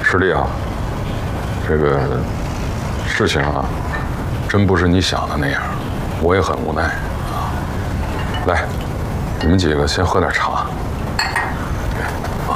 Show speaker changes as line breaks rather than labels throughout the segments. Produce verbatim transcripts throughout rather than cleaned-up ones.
师弟啊，这个事情啊，真不是你想的那样，我也很无奈啊。来，你们几个先喝点茶。啊，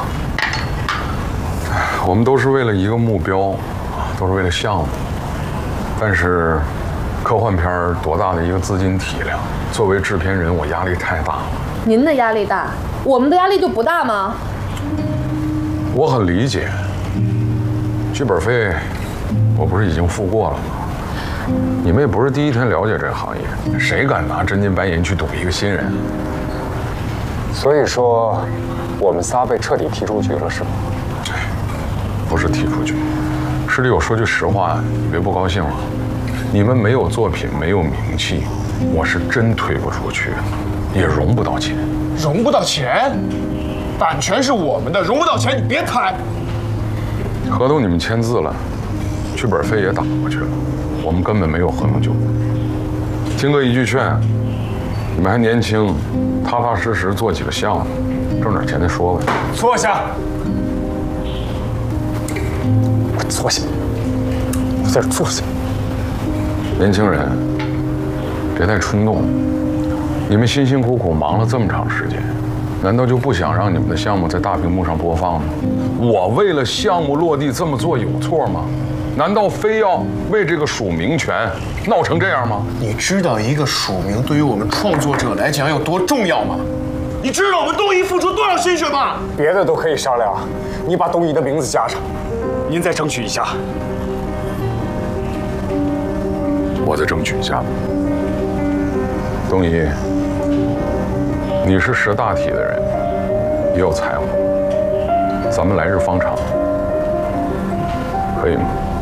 我们都是为了一个目标，都是为了项目。但是，科幻片多大的一个资金体量，作为制片人，我压力太大了。
您的压力大，我们的压力就不大吗？
我很理解，剧本费我不是已经付过了吗？你们也不是第一天了解这个行业，谁敢拿真金白银去赌一个新人？
所以说，我们仨被彻底踢出局了，是吗？
不是踢出局，师弟，我说句实话，你别不高兴了。你们没有作品，没有名气，我是真推不出去，也融不到钱。
融不到钱？版权是我们的，融不到钱，你别拍。
合同你们签字了，剧本费也打过去了，我们根本没有合同纠纷。听哥一句劝，你们还年轻，踏踏实实做几个项目，挣点钱再说吧。
坐下。
我坐下，我在这坐下。
年轻人，别太冲动。你们辛辛苦苦忙了这么长时间，难道就不想让你们的项目在大屏幕上播放吗？我为了项目落地这么做有错吗？难道非要为这个署名权闹成这样吗？
你知道一个署名对于我们创作者来讲有多重要吗？你知道我们东一付出多少心血吗？
别的都可以商量，你把东一的名字加上，您再争取一下。
我再争取一下吧。东一，你是识大体的人，也有才华，咱们来日方长，可以吗？